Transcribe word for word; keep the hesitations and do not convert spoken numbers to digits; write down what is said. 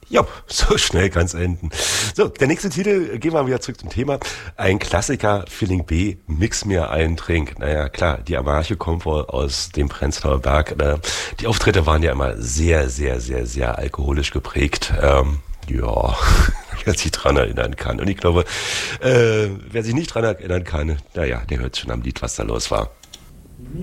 Ja, so schnell kann's enden. So, der nächste Titel, gehen wir wieder zurück zum Thema. Ein Klassiker, Feeling B, Mix mir einen Trink. Naja, klar, die Amarche kommt wohl aus dem Prenzlauer Berg. Die Auftritte waren ja immer sehr, sehr, sehr, sehr alkoholisch geprägt. Ähm, ja, wer sich dran erinnern kann. Und ich glaube, äh, wer sich nicht dran erinnern kann, naja, der hört schon am Lied, was da los war.